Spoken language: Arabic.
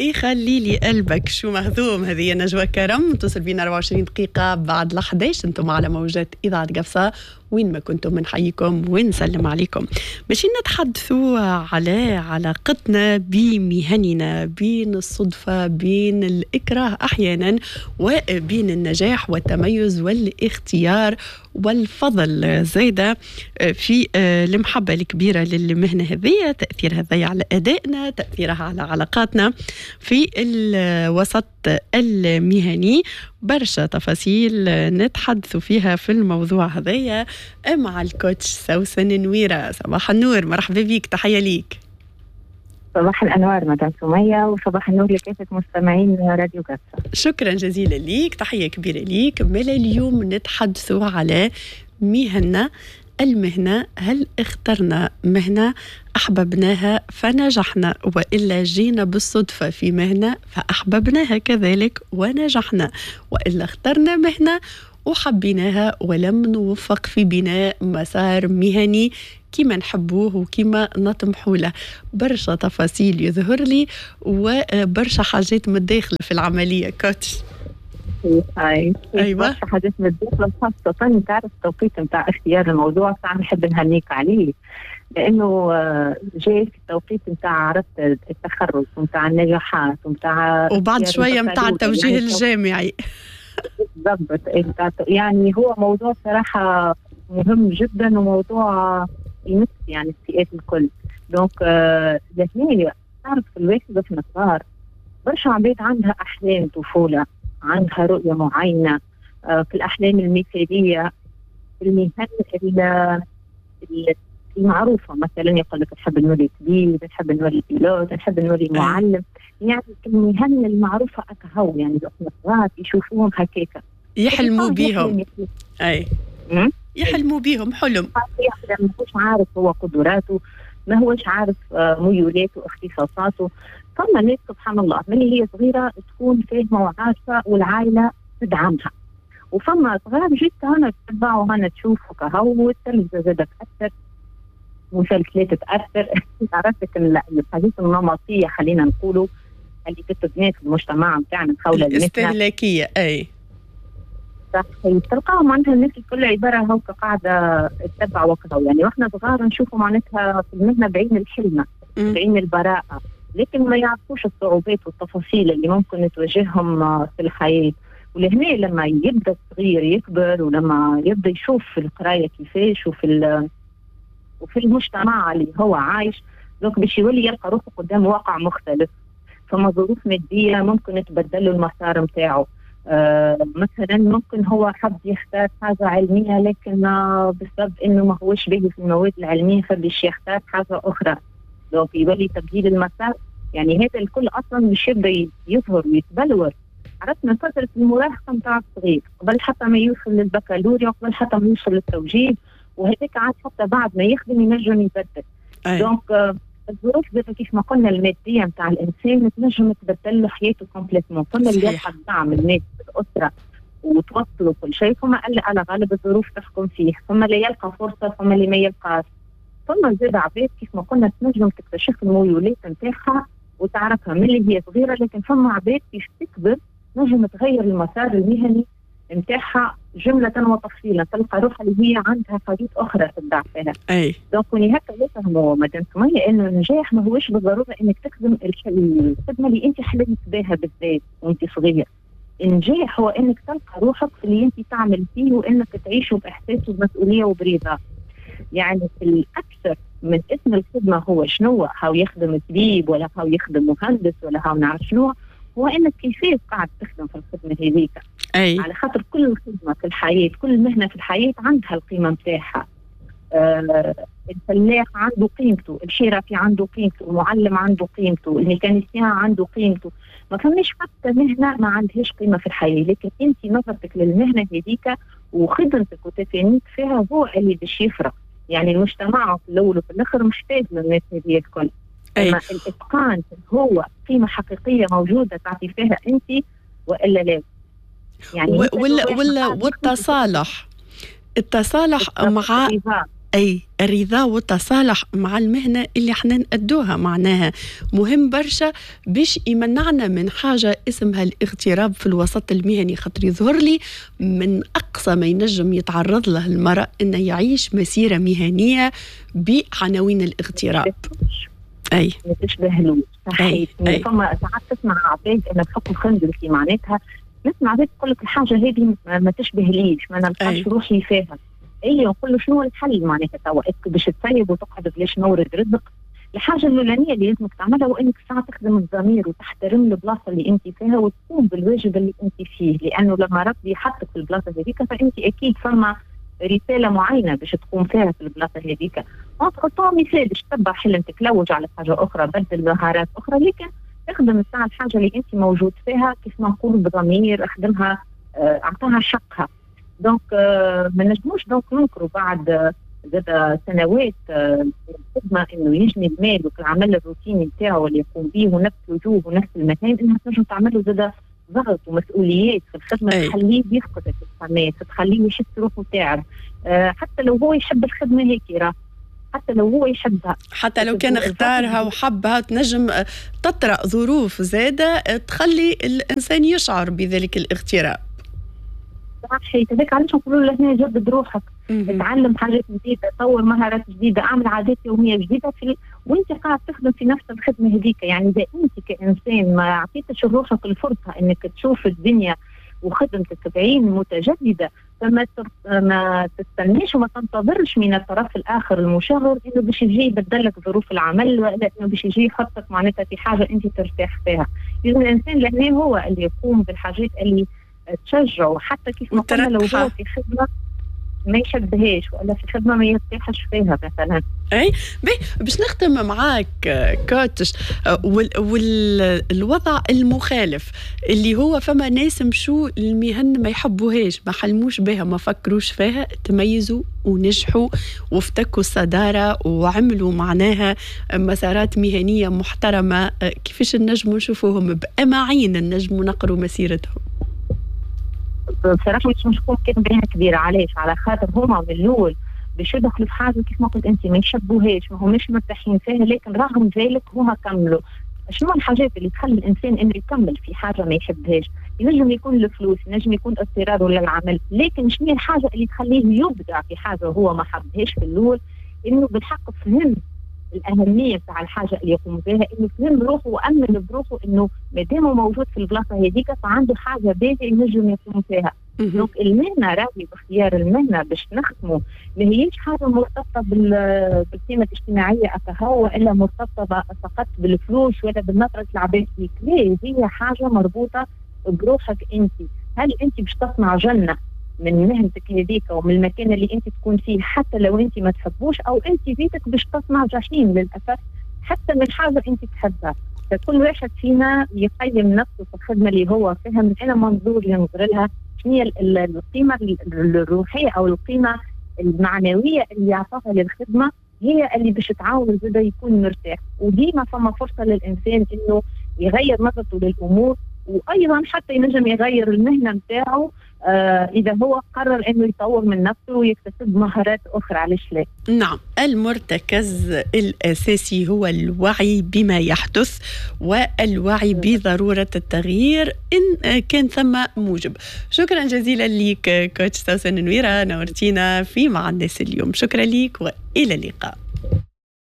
يخلي لي قلبك شو مهضوم. هذه نجوى كرم، تصل بينا 24 دقيقة بعد 11. انتم على موجات إذاعة قفصة، وين ما كنتم بنحييكم ونسلم عليكم. ماشي نتحدثوا على علاقتنا بمهننا، بين الصدفة، بين الإكراه أحيانا، وبين النجاح والتميز والاختيار والفضل زايدة في المحبة الكبيرة للمهنة هذه، تأثير هذا على أدائنا، تأثيرها على علاقاتنا في الوسط المهني. برشا تفاصيل نتحدث فيها في الموضوع هذايا مع الكوتش سوسن نويرة. صباح النور، مرحبا بك، تحية ليك. صباح الأنوار مدام سمية، وصباح النور لكافة مستمعين راديو قفصة. شكرا جزيلا ليك، تحية كبيرة ليك. مالا اليوم نتحدث على مهنة، المهنة. هل اخترنا مهنة أحببناها فنجحنا، وإلا جينا بالصدفة في مهنة فأحببناها كذلك ونجحنا، وإلا اخترنا مهنة وحبيناها ولم نوفق في بناء مسار مهني كما نحبوه وكما نطمحوا له. برشا تفاصيل يظهر لي وبرشا حاجات متداخلة في العملية كوتش. أيوة برشا حاجات متداخلة، خاصة تعرف التوقيت متاع اختيار الموضوع صعب، نحب نهنيك عليه لأنه جاي في التوقيت متاع عرفت التخرج ومتاع النجاحات ومتاع وبعد شوية متاع التوجيه يعني الجامعي. بالضبط، يعني هو موضوع صراحة مهم جدا، وموضوع يمس يعني الفئات الكل. دونك لهنا تعرف الواحد في الصغار برشا عباد عندها أحلام طفولة، عندها رؤية معينة في الأحلام المثالية، في المهن المعروفة. مثلا يقول لك نحب نولي طبيب، نحب نولي بيلوت، نحب نولي معلم، يعني المهن المعروفة أكهو، يعني الصغار يشوفوهم هكاكا يحلموا بيهم. أي يحلموا بيهم حلم. ما هوش عارف هو قدراته، ما هوش عارف ميولاته واختصاصاته. ثم ناس سبحان الله من هي صغيرة تكون فاهمة وعارفة والعائلة تدعمها، وفما صغار جيت هنا تتبعوا هنا تشوفوا كهو، والتلفزة زادت تأثر، مسلسلات تأثر. عرفتك الحاجات النمطية خلينا نقولوا اللي تتبنى في المجتمع بتاعنا حول الاستهلاكية. أي صح، تلقاهم معناتها الناس الكل عبارة هو قاعدة تتبع وقتها. يعني واحنا صغار نشوفوا معناتها في المهنة بعين الحلمة، بعين البراءة، لكن ما يعرفوش الصعوبات والتفاصيل اللي ممكن تواجههم في الحياة. ولهنا لما يبدأ الصغير يكبر، ولما يبدأ يشوف في القراية كيفاش وفي المجتمع اللي هو عايش، دونك باش يولي يلقى روحه قدام واقع مختلف. فما ظروف مادية ممكن تبدل له المسار متاعه. مثلا ممكن هو حب يختار حاجة علمية، لكن بسبب انه ما هوش باهي في المواد العلمية فبيش يختار حاجة اخرى، دونك يولي تبديل المسار. يعني هذا الكل اصلا مش يبدا يظهر ويتبلور. عرفنا فترة المراهقة متاع الصغير قبل حتى ما يوصل للبكالوريا، قبل حتى ما يوصل للتوجيه، وهذاك عاد حتى بعد ما يخدم ينجم يبدل. دونك الظروف زي كيف ما قلنا المادية متاع الإنسان تنجم تبدل له حياته كومبليتمون. كل اللي يلقى الدعم المادي في الأسرة وتوصله كل شيء، ثم إلا على غالب الظروف تحكم فيه، ثم اللي يلقى فرصة، ثم اللي ما يلقاش. ثم زاد عباد كيف ما قلنا تنجم تكتشف الميولات نتاعها وتعرفها من اللي هي صغيرة، لكن ثم عباد كيف تكبر نجم تغير المسار المهني نتاعها جملة وتفصيلا، تلقى روحها اللي هي عندها حاجات أخرى تبدع فيها. أي دونك هكا يفهموا مدام سمية إنه النجاح ما هوش بالضرورة إنك تخدم الخدمة اللي أنت حلمت بها بالذات وأنت صغير. النجاح هو إنك تلقى روحك في اللي أنت تعمل فيه، وإنك تعيشه بإحساس وبمسؤولية وبرضا. يعني الأكثر من اسم الخدمة هو شنو، هاو يخدم طبيب ولا هاو يخدم مهندس ولا هاو نعرف شنو، هو إنك كيفاش قاعد تخدم في الخدمة هذيك. على خاطر كل خدمة في الحياة، كل مهنة في الحياة عندها القيمة متاعها. الفلاح عنده قيمته، الحرفي عنده قيمته، المعلم عنده قيمته، الميكانيسيان عنده قيمته. ما فماش حتى مهنة ما عندهاش قيمة في الحياة، لكن انت نظرتك للمهنة هذيك وخدمتك وتفانيك فيها هو اللي باش يفرق. يعني المجتمع في الاول وفي الاخر محتاج للناس هذه الكل. اما الاتقان هو قيمة حقيقية موجودة تعطي فيها انت والا لا. يعني ولا والتصالح، التصالح مع أي الرضا والتصالح مع المهنة اللي احنا نأدوها، معناها مهم برشا باش يمنعنا من حاجة اسمها الاغتراب في الوسط المهني، خاطر يظهر لي من أقصى ما ينجم يتعرض له المرأة إنه يعيش مسيرة مهنية بعناوين الاغتراب. أي ما تشبهلوش صحيح. فما ساعات تسمع عباد أنا بحكم خندقتي معناتها نسمع عباد تقول لك الحاجة هذه ما تشبهليش، ما نلقاش روحي فيها. اي نقول له شنو الحل معناتها توا باش تسيب وتقعد بلاش نورد رزق. الحاجه الاولانيه اللي لازمك تعملها هو انك ساعه تخدم الضمير وتحترم البلاصه اللي انت فيها وتقوم بالواجب اللي انت فيه، لانه لما ربي يحطك في البلاصه هذيك فانت اكيد فما رساله معينه باش تقوم فيها في البلاصه هذيك. اعطوا مثال باش تتبع حلمتك، لوج على حاجه اخرى، بدل مهارات اخرى، لكن اخدم الساعه الحاجه اللي انت موجود فيها كيف ما نقول بضمير، اخدمها اعطاها حقها. دونك ما نجموش دونك ننكروا بعد زاد سنوات الخدمه انه يجني المال والعمل الروتيني نتاعو اللي يقوم به ونفس الوجوه ونفس المهام، انها تنجم تعمل زاد ضغط ومسؤوليات في الخدمه تخليه يفقد الحماس، تخليه يحس روحه تعب. حتى لو هو يحب الخدمه هيك راه، حتى لو هو يحبها، حتى لو كان اختارها وحبها، تنجم تطرأ ظروف زاده تخلي الانسان يشعر بذلك الاغتراب. صحيح. هذاك علاش نقولوا له هنا جدد روحك، اتعلم حاجات جديده، طور مهارات جديده، اعمل عادات يوميه جديده وانت قاعد تخدم في نفس الخدمه هذيك. يعني اذا انت كانسان ما اعطيتش روحك الفرصه انك تشوف الدنيا وخدمتك بعين متجدده، ما تستناش وما تنتظرش من الطرف الاخر المشغل انه باش يجي يبدل لك ظروف العمل، ولا انه باش يجي يحطك معناتها في حاجه انت ترتاح فيها. لازم الانسان لهنا هو اللي يقوم بالحاجات اللي تشجعه، حتى كيف ما قلنا لو هو في خدمه ما يحبهاش ولا في خدمه ما يرتاحش فيها مثلا. اي باش نختم معاك كوتش، والوضع المخالف اللي هو فما ناس مشوا المهن ما يحبوهاش، ما حلموش بها، ما فكروش فيها، تميزوا ونجحوا وافتكوا الصداره وعملوا معناها مسارات مهنيه محترمه. كيفاش نجموا نشوفوهم بأماعين، نجموا نقروا مسيرتهم؟ بصراحه مش نكون كاتبين كبيره. علاش؟ على خاطر هما من الاول باش يدخلوا في حاجه كيف ما قلت انت ما يشبوهاش، ما هماش مرتاحين فيها، لكن رغم ذلك هما كملوا. شنو الحاجات اللي تخلي الانسان انه يكمل في حاجه ما يحبهاش؟ ينجم يكون الفلوس، ينجم يكون اضطرار ولا العمل، لكن شنو الحاجه اللي تخليه يبدع في حاجه هو ما حبهاش في الاول؟ انه بالحق فهم الاهميه تاع الحاجه اللي يقوم بها، انه فهم روحه وامن بروحه انه ما دام موجود في البلاصه هذيك فعنده حاجه باهيه ينجم يقوم فيها. دونك المهنه راهي باختيار المهنه باش نخدموا ما هيش حاجه مرتبطه بالقيمه الاجتماعيه اكهو، الا مرتبطه فقط بالفلوس ولا بالنظره العباد فيك. لا، هي حاجه مربوطه بروحك انت. هل انت باش تصنع جنه من مهنتك هذيك ومن المكان اللي انت تكون فيه حتى لو انت ما تحبوش، او انت بيتك باش تصنع جحيم للاسف حتى من حاجه انت تحبها؟ فكل واحد فينا يقيم نفسه في الخدمه اللي هو فيها من اي منظور ينظر لها، شنو هي القيمه الروحيه او القيمه المعنويه اللي يعطاها للخدمه، هي اللي باش تعاون زاده يكون مرتاح. وديما فما فرصه للانسان انه يغير نظرته للامور، وايضا حتى ينجم يغير المهنه نتاعو إذا هو قرر أنه يطور من نفسه ويكتسب مهارات أخرى. علاش لا؟ نعم، المرتكز الأساسي هو الوعي بما يحدث والوعي بضرورة التغيير إن كان ثم موجب. شكرا جزيلا لك كوتش سوسن نويرة، نورتينا في مع الناس اليوم. شكرا لك وإلى اللقاء.